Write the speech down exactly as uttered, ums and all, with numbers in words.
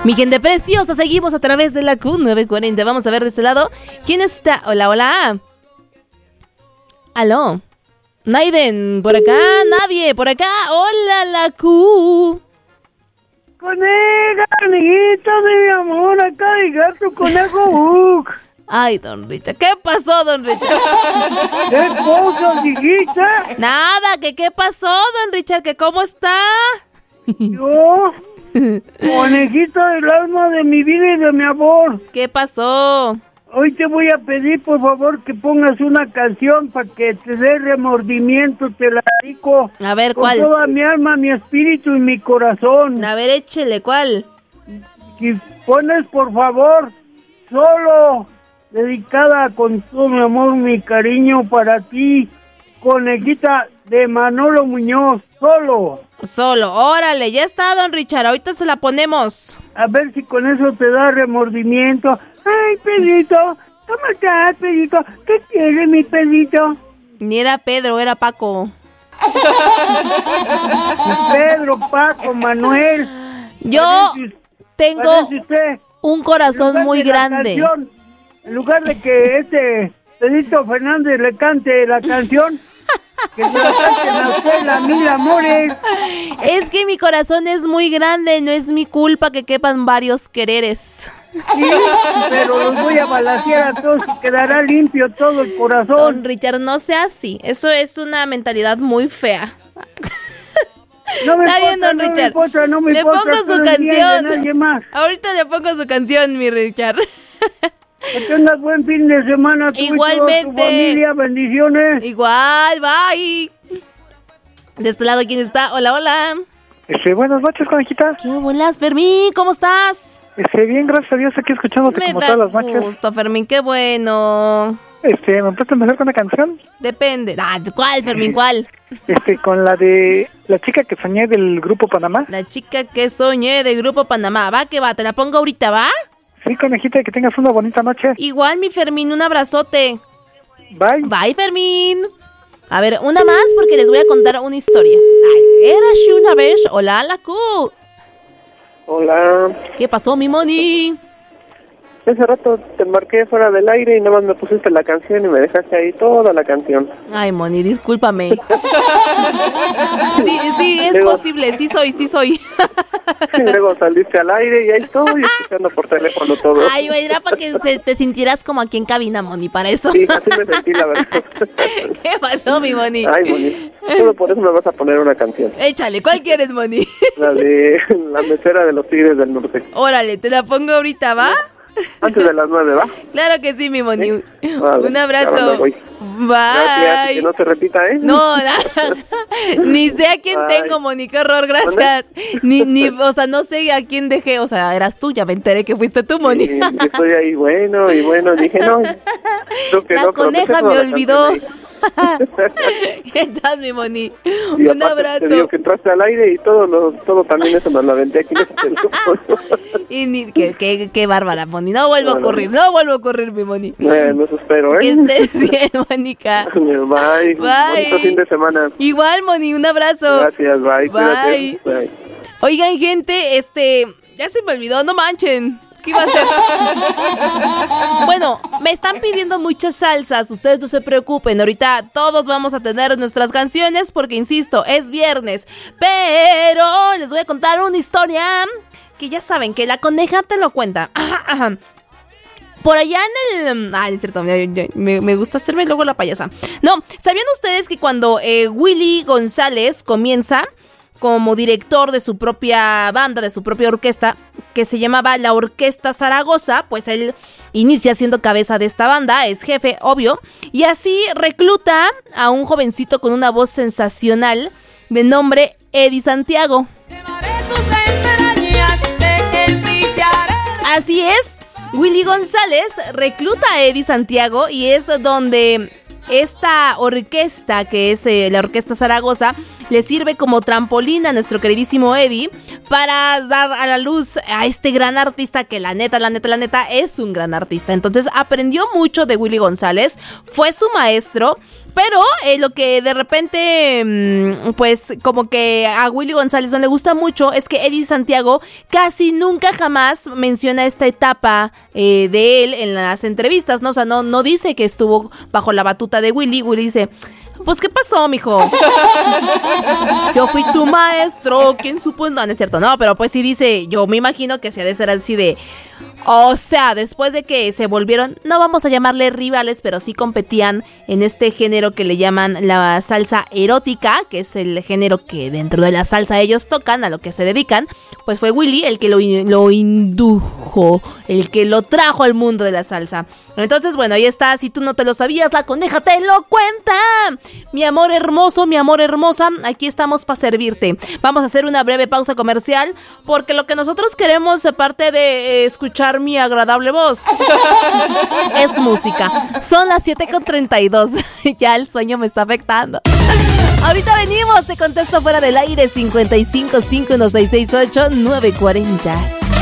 Mi gente preciosa, seguimos a través de la Q nueve cuarenta. Vamos a ver de este lado. ¿Quién está? Hola, hola. Aló. Naiden, por acá, nadie, por acá. Hola, la Q. Coneja, amiguito de mi amor, acá de gato conejo Buc. Ay, don Richard, ¿qué pasó, don Richard? ¿Qué cosa dijiste? Nada, que qué pasó, don Richard, que cómo está. Yo, conejito del alma de mi vida y de mi amor. ¿Qué pasó? Hoy te voy a pedir, por favor, que pongas una canción para que te dé remordimiento, te la dedico. A ver, con ¿cuál? Con toda mi alma, mi espíritu y mi corazón. A ver, échele, ¿cuál? Y pones, por favor, Solo, dedicada con todo mi amor, mi cariño para ti, conejita de Manolo Muñoz, Solo. Solo, órale, ya está, don Richard, ahorita se la ponemos. A ver si con eso te da remordimiento. Ay, Pedrito, ¿cómo estás, Pedrito? ¿Qué quiere mi Pedrito? Ni era Pedro, era Paco. Pedro, Paco, Manuel. Yo parece, tengo parece usted, un corazón muy grande. Canción, en lugar de que este Pedrito Fernández le cante la canción, que se la canten a usted, la mil amores. Es que mi corazón es muy grande, no es mi culpa que quepan varios quereres. Sí, pero los voy a balacear a todos y quedará limpio todo el corazón. Don Richard, no sea así, eso es una mentalidad muy fea. No me Está importa, bien, don no Richard. Me importa, no me le importa, pongo su canción. Ahorita le pongo su canción, mi Richard. Que tengas buen fin de semana. Tú Igualmente. Y toda tu familia, bendiciones. Igual, bye. De este lado, ¿quién está? Hola, hola. Este, buenas noches, conejita. ¿Qué bolas, Fermín? ¿Cómo estás? Este, bien, gracias a Dios, aquí escuchándote Me como da todas las noches. gusto, Fermín, qué bueno. Este, ¿me puedes empezar con una canción? Depende. Ah, ¿cuál, Fermín? ¿Cuál? Este, con la de la chica que soñé del Grupo Panamá. La chica que soñé del Grupo Panamá. Va, que va, te la pongo ahorita, ¿va? Sí, conejita, que tengas una bonita noche. Igual, mi Fermín, un abrazote. Bye. Bye, Fermín. A ver, una más porque les voy a contar una historia. Ay, érase una vez. Hola, la Q. Hola. ¿Qué pasó, mi Moni? Hace rato te marqué fuera del aire y nada más me pusiste la canción y me dejaste ahí toda la canción. Ay, Moni, discúlpame. Sí, sí, es luego, posible, sí soy, sí soy. Y luego saliste al aire y ahí estoy escuchando por teléfono todo. Ay, güey, era para que se, te sintieras como aquí en cabina, Moni, para eso. Sí, así me sentí, la verdad. ¿Qué pasó, mi Moni? Ay, Moni, solo por eso me vas a poner una canción. Échale, ¿cuál quieres, Moni? La de La Mesera de los Tigres del Norte. Órale, te la pongo ahorita, ¿va? Antes de las nueve, ¿va? Claro que sí, mi Moni. ¿Sí? Vale, un abrazo. ya me voy. Bye. Gracias, que no se repita, ¿eh? No, nada. Ni sé a quién Bye. tengo, Moni, qué horror, gracias. Ni, ni, o sea, no sé a quién dejé, o sea, eras tú, ya me enteré que fuiste tú, Moni. Sí, estoy ahí, bueno, y bueno, dije, no. Creo que la no, coneja me olvidó. Estás, mi Moni. Y un abrazo. Te digo que entraste al aire y todo, lo, todo también eso nos lo aventé aquí en este teléfono. Y ni, qué, qué, qué bárbara, Moni. No vuelvo no, a ocurrir, no. no vuelvo a ocurrir, mi Moni. Bueno, eso espero, ¿eh? Que estés bien, Mónica. Bye. Bye. Bonito fin de semana. Igual, Moni, un abrazo. Gracias, bye. Bye. Bye. Oigan, gente, este, ya se me olvidó, no manchen. ¿Qué iba a hacer? Bueno, me están pidiendo muchas salsas. Ustedes no se preocupen. Ahorita todos vamos a tener nuestras canciones porque, insisto, es viernes. Pero les voy a contar una historia que ya saben que la coneja te lo cuenta. Ajá, ajá. Por allá en el... Ah, es cierto, me, me, me gusta hacerme luego la payasa. No, ¿sabían ustedes que cuando eh, Willy González comienza como director de su propia banda, de su propia orquesta, que se llamaba la Orquesta Zaragoza, pues él inicia siendo cabeza de esta banda, es jefe, obvio, y así recluta a un jovencito con una voz sensacional de nombre Eddie Santiago? Así es, Willy González recluta a Eddie Santiago y es donde esta orquesta, que es eh, la Orquesta Zaragoza, le sirve como trampolín a nuestro queridísimo Eddie para dar a la luz a este gran artista que la neta, la neta, la neta es un gran artista. Entonces aprendió mucho de Willy González, fue su maestro, pero eh, lo que de repente, mmm, pues como que a Willy González no le gusta mucho es que Eddie Santiago casi nunca jamás menciona esta etapa eh, de él en las entrevistas, ¿no? O sea, no, no dice que estuvo bajo la batuta de Willy. Willy dice, pues, ¿qué pasó, mijo? Yo fui tu maestro, ¿quién supo? No, no es cierto, no, pero pues sí dice, yo me imagino que se ha de ser así de... O sea, después de que se volvieron, no vamos a llamarle rivales, pero sí competían en este género que le llaman la salsa erótica, que es el género que dentro de la salsa ellos tocan, a lo que se dedican, pues fue Willy el que lo, lo indujo, el que lo trajo al mundo de la salsa. Entonces, bueno, ahí está, si tú no te lo sabías, la coneja te lo cuenta. Mi amor hermoso, mi amor hermosa, aquí estamos para servirte. Vamos a hacer una breve pausa comercial, porque lo que nosotros queremos, aparte de eh, escuchar mi agradable voz, es música. Son las siete con treinta y dos. Ya el sueño me está afectando. Ahorita venimos, te contesto fuera del aire. Cincuenta y cinco, cinco uno seis seis ocho, nueve cuarenta.